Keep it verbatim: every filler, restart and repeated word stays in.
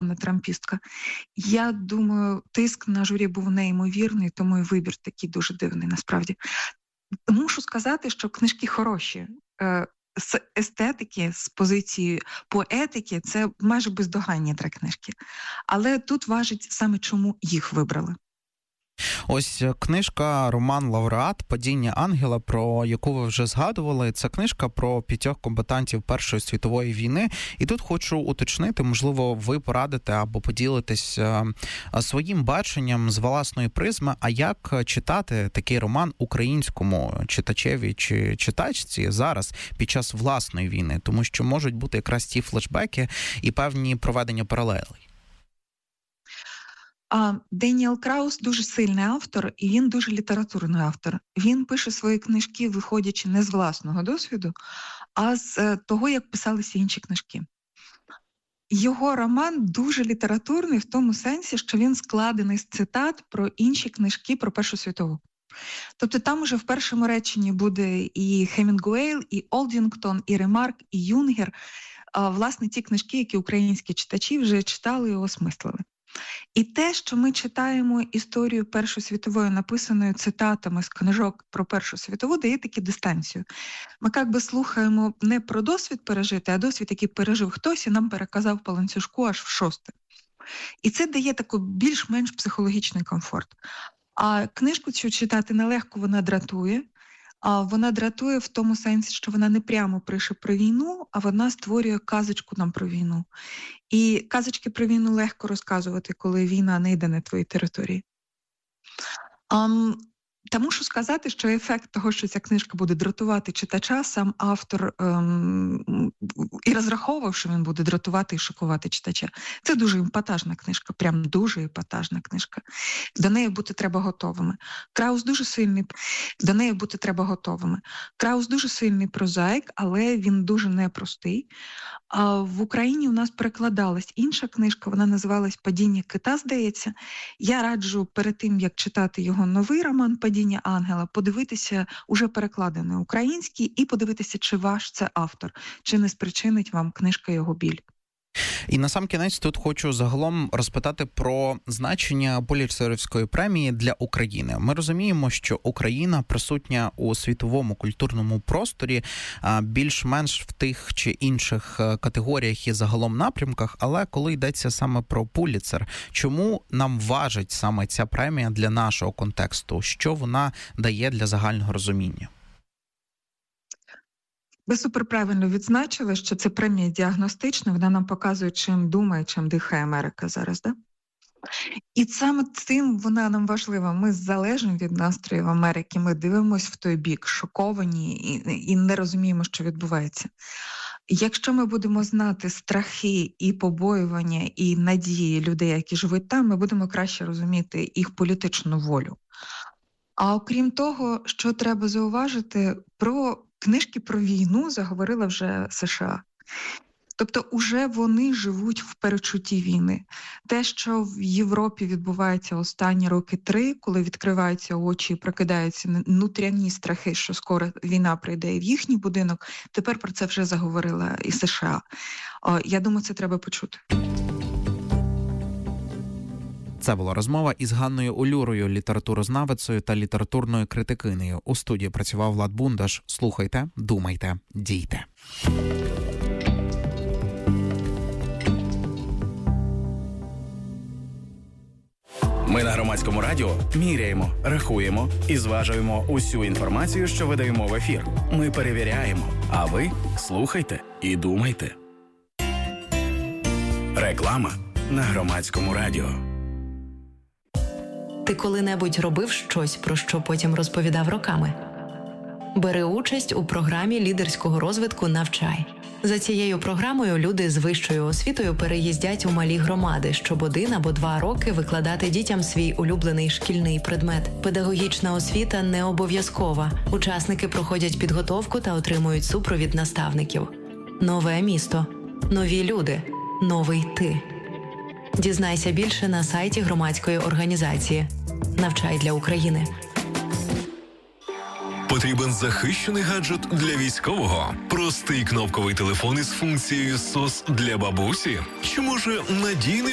вона трампістка. Я думаю, тиск на журі був неймовірний, тому і вибір такий дуже дивний насправді. Мушу сказати, що книжки хороші. З естетики, з позиції поетики, це майже бездоганні три книжки. Але тут важить саме, чому їх вибрали. Ось книжка «Роман Лауреат. Падіння ангела», про яку ви вже згадували. Це книжка про п'ятьох комбатантів Першої світової війни. І тут хочу уточнити, можливо, ви порадите або поділитесь своїм баченням з власної призми, а як читати такий роман українському читачеві чи читачці зараз під час власної війни, тому що можуть бути якраз ті флешбеки і певні проведення паралелей. А Деніел Краус дуже сильний автор, і він дуже літературний автор. Він пише свої книжки, виходячи не з власного досвіду, а з того, як писалися інші книжки. Його роман дуже літературний в тому сенсі, що він складений з цитат про інші книжки про Першу світову. Тобто там уже в першому реченні буде і Хемінгуей, і Олдінгтон, і Ремарк, і Юнгер. А, власне, ті книжки, які українські читачі вже читали і осмислили. І те, що ми читаємо історію Першої світової, написаною цитатами з книжок про Першу світову, дає таку дистанцію. Ми як би слухаємо не про досвід пережити, а досвід, який пережив хтось і нам переказав по ланцюжку аж в шосте. І це дає такий більш-менш психологічний комфорт. А книжку цю читати нелегко, вона дратує. А вона дратує в тому сенсі, що вона не прямо пише про війну, а вона створює казочку нам про війну. І казочки про війну легко розказувати, коли війна не йде на твоїй території. Um, Та мушу сказати, що ефект того, що ця книжка буде дратувати читача, сам автор ем, і розраховував, що він буде дратувати і шокувати читача. Це дуже епатажна книжка, прям дуже епатажна книжка. До неї бути треба готовими. Краус дуже сильний, до неї бути треба готовими. Краус дуже сильний прозаїк, але він дуже непростий. А в Україні у нас перекладалась інша книжка, вона називалась «Падіння кита», здається. Я раджу перед тим, як читати його новий роман «Падіння ангела», подивитися уже перекладений український і подивитися, чи ваш це автор, чи не спричинить вам книжка його біль. І на сам кінець тут хочу загалом розпитати про значення Пулітцерівської премії для України. Ми розуміємо, що Україна присутня у світовому культурному просторі більш-менш в тих чи інших категоріях і загалом напрямках, але коли йдеться саме про Пулітцер, чому нам важить саме ця премія для нашого контексту? Що вона дає для загального розуміння? Ви суперправильно відзначили, що це премія діагностична, вона нам показує, чим думає, чим дихає Америка зараз, да? І саме цим вона нам важлива. Ми залежимо від настроїв Америки, ми дивимося в той бік, шоковані і, і не розуміємо, що відбувається. Якщо ми будемо знати страхи і побоювання, і надії людей, які живуть там, ми будемо краще розуміти їх політичну волю. А окрім того, що треба зауважити, про книжки про війну заговорила вже США. Тобто уже вони живуть в перечутті війни. Те, що в Європі відбувається останні роки три, коли відкриваються очі і прокидаються внутрішні страхи, що скоро війна прийде і в їхній будинок, тепер про це вже заговорила і США. Я думаю, це треба почути. Це була розмова із Ганною Улюрою, літературознавицею та літературною критикинею. У студії працював Влад Бундаш. Слухайте, думайте, дійте. Ми на Громадському радіо міряємо, рахуємо і зважуємо усю інформацію, що видаємо в ефір. Ми перевіряємо, а ви слухайте і думайте. Реклама на Громадському радіо. Ти коли-небудь робив щось, про що потім розповідав роками? Бери участь у програмі лідерського розвитку «Навчай». За цією програмою люди з вищою освітою переїздять у малі громади, щоб один або два роки викладати дітям свій улюблений шкільний предмет. Педагогічна освіта не обов'язкова. Учасники проходять підготовку та отримують супровід наставників. Нове місто. Нові люди. Новий ти. Дізнайся більше на сайті громадської організації «Навчай для України». Потрібен захищений гаджет для військового? Простий кнопковий телефон із функцією ес о ес для бабусі? Чи може надійний